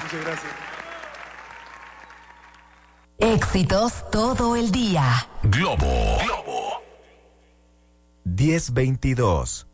Muchas gracias. Éxitos todo el día. Globo. 10:22.